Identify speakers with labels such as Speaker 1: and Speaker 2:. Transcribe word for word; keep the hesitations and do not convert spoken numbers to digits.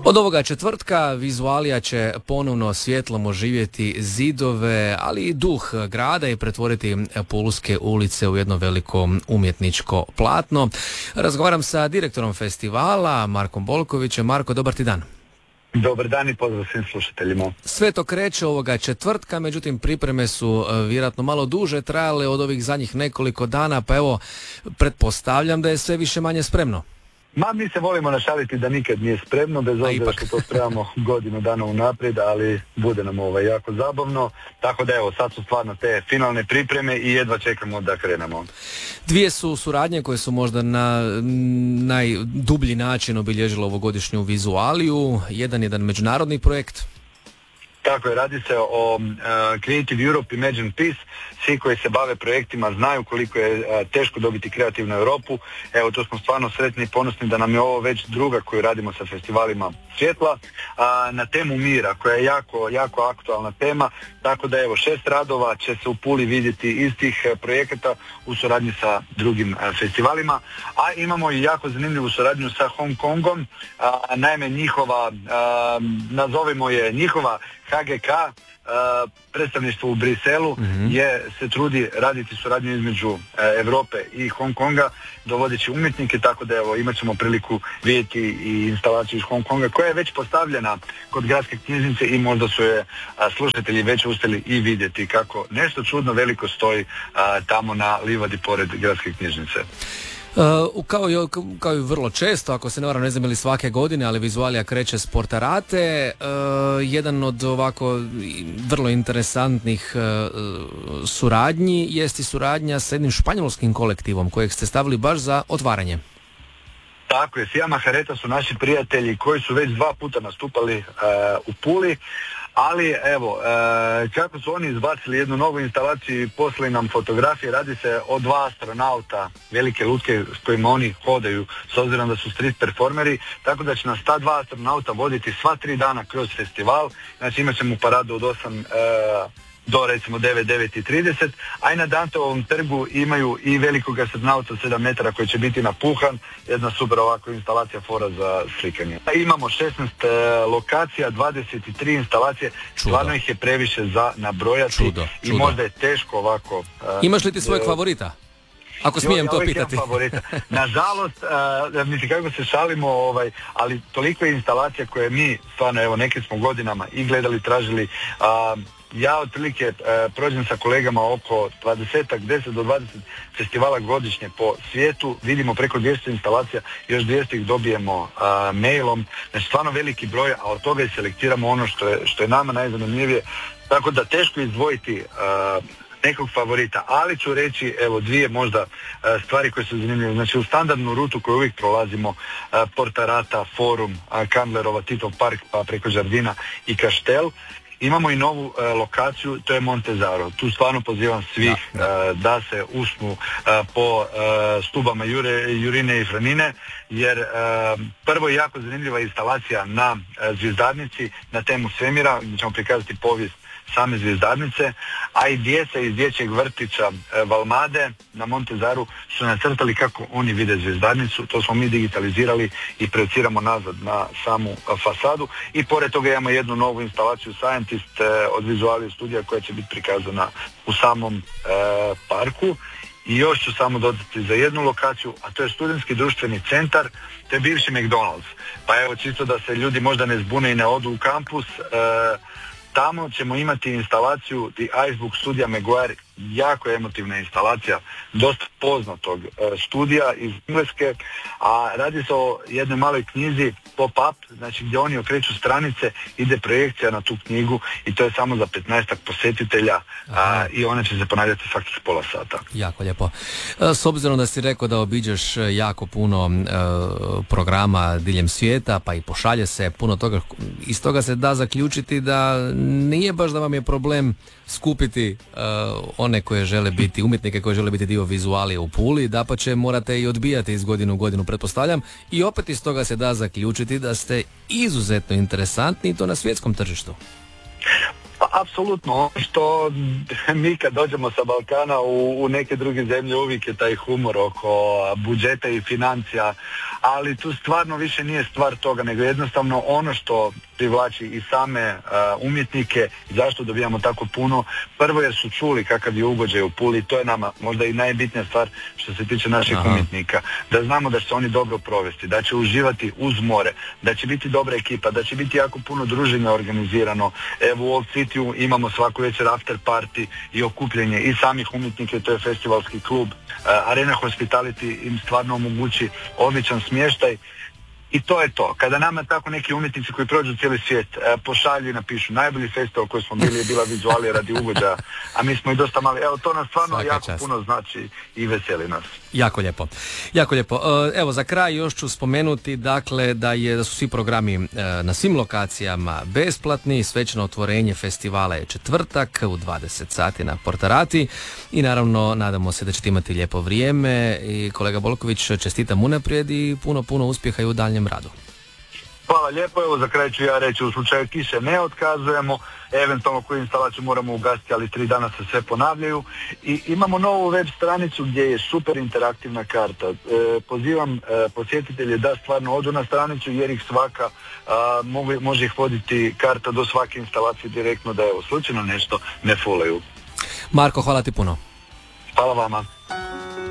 Speaker 1: Od ovoga četvrtka Vizualija će ponovno svjetlom oživjeti zidove, ali i duh grada i pretvoriti Pulske ulice u jedno veliko umjetničko platno. Razgovaram sa direktorom festivala, Markom Bolkovićem. Marko, dobar ti dan.
Speaker 2: Dobar dan i pozdrav svim slušateljima.
Speaker 1: Sve to kreće ovoga četvrtka, međutim pripreme su vjerojatno malo duže trajale od ovih zadnjih nekoliko dana, pa evo, pretpostavljam da je sve više manje spremno.
Speaker 2: Ma, mi se volimo našaliti da nikad nije spremno, bez obzira što to spremamo godinu dana unaprijed, ali bude nam ovaj jako zabavno. Tako da evo, sad su stvarno te finalne pripreme i jedva čekamo da krenemo.
Speaker 1: Dvije su suradnje koje su možda na najdublji način obilježile ovogodišnju Vizualiju. Jedan jedan međunarodni projekt.
Speaker 2: Tako je, radi se o uh, Creative Europe Imagine Peace. Svi koji se bave projektima znaju koliko je uh, teško dobiti kreativnu Europu. Evo, to smo stvarno sretni i ponosni da nam je ovo već druga koju radimo sa festivalima svjetla, uh, na temu mira, koja je jako, jako aktualna tema. Tako da evo, šest radova će se u Puli vidjeti iz tih uh, projekata u suradnji sa drugim uh, festivalima. A imamo i jako zanimljivu suradnju sa Hong Kongom. Uh, naime, njihova, uh, nazovimo je njihova H G K, uh, predstavništvo u Briselu, mm-hmm. je se trudi raditi suradnju između uh, Europe i Hong Konga, dovodeći umjetnike, tako da evo, imat ćemo priliku vidjeti i instalaciju iz Hong Konga koja je već postavljena kod gradske knjižnice i možda su je uh, slušatelji već uspjeli i vidjeti kako nešto čudno veliko stoji uh, tamo na livadi pored gradske knjižnice.
Speaker 1: Uh, kao, i, kao i vrlo često, ako se ne varam, ne znam ili svake godine, ali Vizualija kreće s Portarate. Uh, jedan od ovako vrlo interesantnih uh, suradnji jest i suradnja s jednim španjolskim kolektivom kojeg ste stavili baš za otvaranje.
Speaker 2: Tako je, Sija Mahareta su naši prijatelji koji su već dva puta nastupali uh, u Puli. Ali evo, e, kako su oni izbacili jednu novu instalaciju i poslali nam fotografije, radi se o dva astronauta, velike lutke s kojima oni hodaju, s obzirom da su street performeri, tako da će nas ta dva astronauta voditi sva tri dana kroz festival. Znači imat ćemo paradu od osam e, do recimo devet, devet i trideset, a i na Danteovom trgu imaju i velikog astronauta sedam metara koji će biti napuhan, jedna super ovako instalacija fora za slikanje. Imamo šesnaest e, lokacija, dvadeset tri instalacije, čudo. Stvarno ih je previše za nabrojati.
Speaker 1: Čudo,
Speaker 2: i
Speaker 1: čudo.
Speaker 2: Možda je teško ovako. E,
Speaker 1: Imaš li ti svojeg e, favorita? Ako smijem jo, ja to pitati.
Speaker 2: Nažalost, uh, mislim kako se šalimo, ovaj, ali toliko je instalacija koje mi, stvarno, evo, neke smo godinama i gledali, tražili. Uh, ja otprilike uh, prođem sa kolegama oko dvadeset, deset do dvadeset festivala godišnje po svijetu, vidimo preko dvjesto instalacija, još dvjesto ih dobijemo uh, mailom, znači stvarno veliki broj, a od toga i selektiramo ono što je, što je nama najzanimljivije, tako da teško izdvojiti uh, nekog favorita, ali ću reći evo dvije možda uh, stvari koje su zanimljive. Znači u standardnu rutu koju uvijek prolazimo, uh, Portarata, Forum, uh, Kandlerova, Titov park, pa preko Žardina i Kaštel, imamo i novu uh, lokaciju, to je Montezaro. Tu stvarno pozivam svih da, da. Uh, da se usnu uh, po uh, stubama Jure, Jurine i Franine, jer uh, prvo je jako zanimljiva instalacija na uh, zvjezdarnici na temu svemira, gdje ćemo prikazati povijest same zvjezdarnice, a i djeca iz dječjeg vrtića e, Valmade na Montezaru su nacrtali kako oni vide zvjezdarnicu, to smo mi digitalizirali i projeciramo nazad na samu a, fasadu i pored toga imamo jednu novu instalaciju Scientist e, od Vizualije studija koja će biti prikazana u samom e, parku. I još ću samo dodati za jednu lokaciju, a to je studentski društveni centar, to je bivši McDonald's. Pa evo, čisto da se ljudi možda ne zbune i ne odu u kampus, e, tamo ćemo imati instalaciju The Icebook studija Maguire, jako emotivna instalacija, dosta poznatog e, studija iz Engleske, a radi se o jednoj maloj knjizi pop-up, znači gdje oni okreću stranice, ide projekcija na tu knjigu i to je samo za petnaestak posjetitelja a, i ona će se ponavljati svakih pola sata.
Speaker 1: Jako lijepo. S obzirom da si rekao da obiđeš jako puno e, programa diljem svijeta, pa i pošalje se puno toga, iz toga se da zaključiti da nije baš da vam je problem skupiti uh, one koje žele biti, umjetnike koje žele biti dio Vizualije u Puli, dapače morate i odbijati iz godinu u godinu, pretpostavljam, i opet iz toga se da zaključiti da ste izuzetno interesantni i to na svjetskom tržištu.
Speaker 2: Pa Pa apsolutno, ono što mi kad dođemo sa Balkana u, u neke druge zemlje uvijek je taj humor oko budžeta i financija, ali tu stvarno više nije stvar toga, nego jednostavno ono što privlači i same uh, umjetnike, zašto dobijamo tako puno, prvo jer su čuli kakav je ugođaj u Puli, to je nama možda i najbitnija stvar što se tiče naših Aha. umjetnika, da znamo da će se oni dobro provesti, da će uživati uz more, da će biti dobra ekipa, da će biti jako puno druženja organizirano. Evo u Old Cityu imamo svaku večer after party i okupljenje i samih umjetnika, to je festivalski klub. Uh, Arena Hospitality im stvarno omogući odličan smještaj. I to je to. Kada nama tako neki umjetnici koji prođu cijeli svijet e, pošalju i napišu najbolji festival koji smo bili je bila Vizualija radi ugođaja, a mi smo i dosta mali. Evo, to nam stvarno Svaka jako čast. puno znači i veseli nas.
Speaker 1: Jako lijepo. Jako lijepo. Evo, za kraj još ću spomenuti dakle da je da su svi programi na svim lokacijama besplatni. Svečano otvorenje festivala je četvrtak u dvadeset sati na Portarati i naravno nadamo se da ćete imati lijepo vrijeme i kolega Bolković, čestitam unaprijed i puno, puno uspjeha i u daljem radu.
Speaker 2: Hvala lijepo, evo za kraj ću ja reći, u slučaju kiše ne otkazujemo, eventualno koju instalaciju moramo ugasiti, ali tri dana se sve ponavljaju i imamo novu web stranicu gdje je super interaktivna karta. E, pozivam e, posjetitelje da stvarno odu na stranicu jer ih svaka a, mogu, može ih voditi karta do svake instalacije direktno da evo slučajno nešto ne fulaju.
Speaker 1: Marko, hvala ti puno.
Speaker 2: Hvala vama.